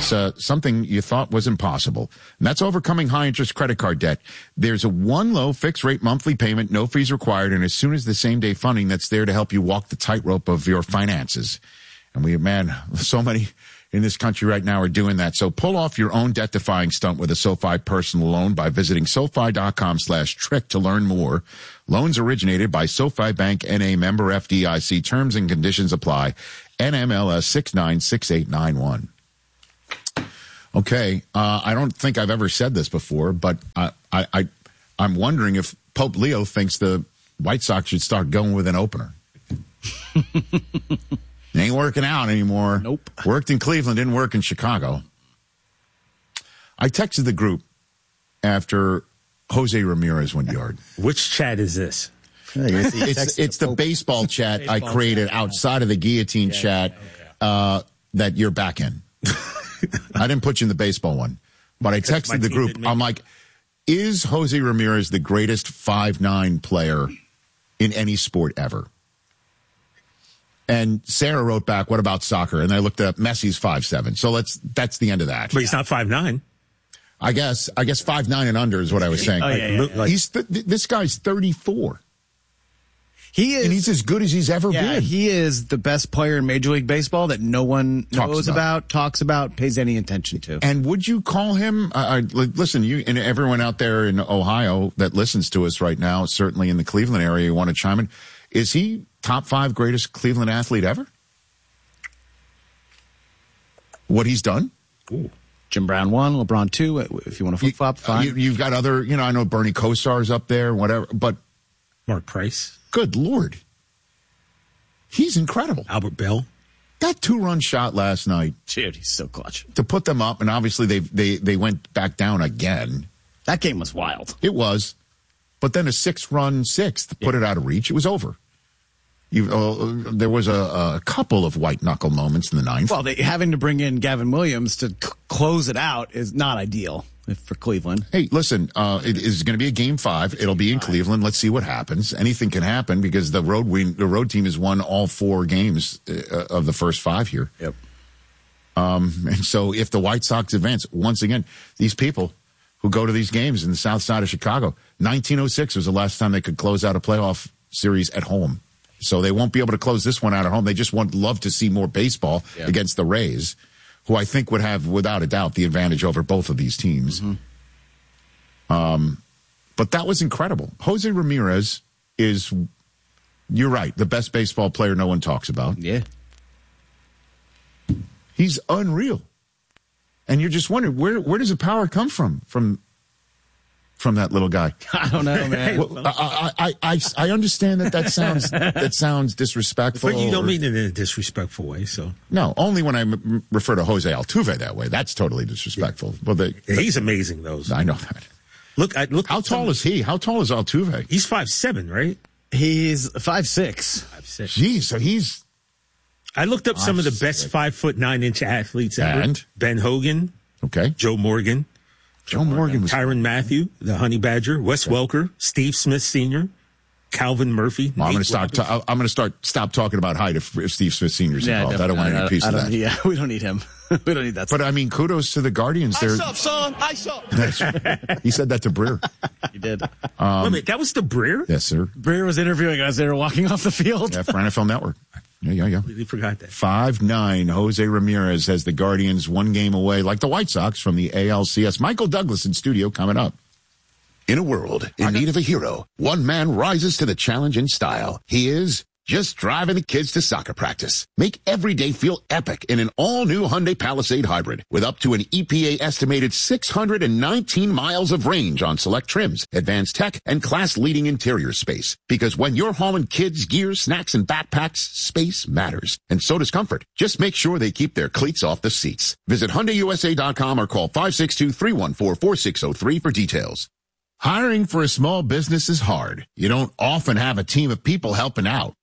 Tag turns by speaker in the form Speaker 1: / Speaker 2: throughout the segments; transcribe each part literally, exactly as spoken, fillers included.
Speaker 1: It's uh, something you thought was impossible. And that's overcoming high-interest credit card debt. There's a one-low fixed-rate monthly payment, no fees required, and as soon as the same-day funding that's there to help you walk the tightrope of your finances. And we, man, so many in this country right now are doing that. So pull off your own debt-defying stunt with a SoFi personal loan by visiting SoFi.com slash trick to learn more. Loans originated by SoFi Bank N A member F D I C. Terms and conditions apply. N M L S six nine six eight nine one. Okay, uh, I don't think I've ever said this before, but I, I, I, I'm wondering if Pope Leo thinks the White Sox should start going with an opener. It ain't working out anymore.
Speaker 2: Nope.
Speaker 1: Worked in Cleveland, didn't work in Chicago. I texted the group after Jose Ramirez went yard.
Speaker 3: Which chat is this?
Speaker 1: It's, it's the baseball chat baseball I created chat, outside of the guillotine yeah, chat yeah, yeah. Uh, that you're back in. I didn't put you in the baseball one, but I texted the group. I'm like, is Jose Ramirez the greatest five nine player in any sport ever? And Sarah wrote back, what about soccer? And I looked up, Messi's five seven. So let's, that's the end of that.
Speaker 3: But he's not five nine.
Speaker 1: I guess, I guess five nine and under is what I was saying.
Speaker 2: Oh, yeah, yeah, yeah.
Speaker 1: He's th- this guy's thirty-four.
Speaker 2: He is,
Speaker 1: and he's as good as he's ever
Speaker 2: yeah,
Speaker 1: been.
Speaker 2: He is the best player in Major League Baseball that no one talks knows about. about, talks about, pays any attention to.
Speaker 1: And would you call him? Uh, listen, you and everyone out there in Ohio that listens to us right now, certainly in the Cleveland area, you want to chime in. Is he top five greatest Cleveland athlete ever? What he's done?
Speaker 2: Ooh. Jim Brown one, LeBron two. If you want to flip flop, fine.
Speaker 1: You, you've got other, you know, I know Bernie Kosar's up there, whatever, but
Speaker 3: Mark Price.
Speaker 1: Good Lord. He's incredible.
Speaker 3: Albert Bell.
Speaker 1: That two-run shot last night.
Speaker 2: Dude, he's so clutch.
Speaker 1: To put them up, and obviously they they they went back down again.
Speaker 2: That game was wild.
Speaker 1: It was. But then a six-run sixth put yeah. it out of reach. It was over. You, uh, there was a, a couple of white-knuckle moments in the ninth.
Speaker 2: Well, they, having to bring in Gavin Williams to c- close it out is not ideal for Cleveland.
Speaker 1: Hey, listen, uh, it is going to be a game five. It'll be in Cleveland. Let's see what happens. Anything can happen because the road win, the road team has won all four games uh, of the first five here.
Speaker 2: Yep.
Speaker 1: Um, and so if the White Sox advance, once again, these people who go to these games in the south side of Chicago, nineteen oh six was the last time they could close out a playoff series at home. So they won't be able to close this one out at home. They just want love to see more baseball yeah. against the Rays, who I think would have, without a doubt, the advantage over both of these teams. Mm-hmm. Um, but that was incredible. Jose Ramirez is, you're right, the best baseball player no one talks about.
Speaker 2: Yeah.
Speaker 1: He's unreal. And you're just wondering, where where does the power come from? From from that little guy?
Speaker 2: I don't know, man.
Speaker 1: Well, I, I, I, I understand that that sounds that sounds disrespectful.
Speaker 3: But you don't
Speaker 1: or,
Speaker 3: mean it in a disrespectful way, so.
Speaker 1: No, only when I m- refer to Jose Altuve that way. That's totally disrespectful.
Speaker 3: Yeah.
Speaker 1: Well, the,
Speaker 3: yeah, he's amazing, though.
Speaker 1: I know that.
Speaker 3: Look, I, look.
Speaker 1: How tall is he? How tall is Altuve?
Speaker 3: He's five seven, right?
Speaker 2: He's five six.
Speaker 3: five six.
Speaker 1: Geez, so he's.
Speaker 3: I looked up
Speaker 1: five,
Speaker 3: some of the best
Speaker 1: six.
Speaker 3: five foot nine inch athletes ever.
Speaker 1: And?
Speaker 3: Ben Hogan.
Speaker 1: Okay.
Speaker 3: Joe Morgan.
Speaker 1: Joe Morgan was.
Speaker 3: Tyrann Mathieu, the Honey Badger. Wes okay. Welker. Steve Smith Senior. Calvin Murphy.
Speaker 1: Well, I'm going to start. Ta- I'm going to start. Stop talking about height if, if Steve Smith Senior's
Speaker 2: yeah,
Speaker 1: involved. I don't want any piece of that.
Speaker 2: Yeah, we don't need him. We don't need that.
Speaker 1: But I mean, kudos to the Guardians. There.
Speaker 4: Ice up, son. Ice up.
Speaker 1: He said that to Breer.
Speaker 2: He did.
Speaker 1: Um,
Speaker 3: Wait a minute, that was the Breer?
Speaker 1: Yes, sir.
Speaker 2: Breer was interviewing us. They were walking off the field.
Speaker 1: Yeah, for N F L Network. Yeah, yeah, yeah.
Speaker 3: Completely forgot that.
Speaker 1: five nine, Jose Ramirez has the Guardians one game away, like the White Sox, from the A L C S. Michael Douglas in studio coming up.
Speaker 5: In a world in need of a hero, one man rises to the challenge in style. He is just driving the kids to soccer practice. Make every day feel epic in an all-new Hyundai Palisade Hybrid with up to an E P A-estimated six hundred nineteen miles of range on select trims, advanced tech, and class-leading interior space. Because when you're hauling kids, gear, snacks, and backpacks, space matters. And so does comfort. Just make sure they keep their cleats off the seats. Visit Hyundai U S A dot com or call five six two, three one four, four six zero three for details.
Speaker 1: Hiring for a small business is hard. You don't often have a team of people helping out.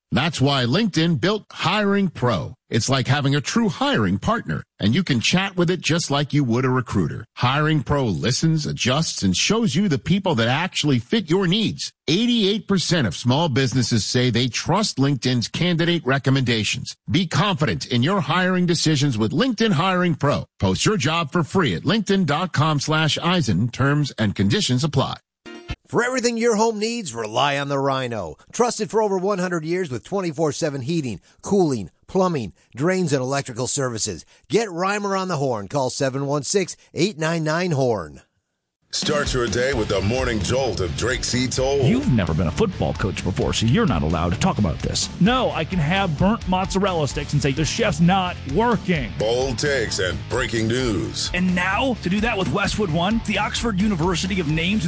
Speaker 1: That's why LinkedIn built Hiring Pro. It's like having a true hiring partner, and you can chat with it just like you would a recruiter. Hiring Pro listens, adjusts, and shows you the people that actually fit your needs. eighty-eight percent of small businesses say they trust LinkedIn's candidate recommendations. Be confident in your hiring decisions with LinkedIn Hiring Pro. Post your job for free at linkedin.com slash Eisen. Terms and conditions apply.
Speaker 4: For everything your home needs, rely on the Rhino. Trusted for over one hundred years with twenty-four seven heating, cooling, plumbing, drains, and electrical services. Get Reimer on the horn. Call seven one six, eight nine nine, HORN.
Speaker 6: Start your day with the morning jolt of Drake C. Toll.
Speaker 7: You've never been a football coach before, so you're not allowed to talk about this. No, I can have burnt mozzarella sticks and say the chef's not working.
Speaker 6: Bold takes and breaking news.
Speaker 7: And now, to do that with Westwood One, the Oxford University of Names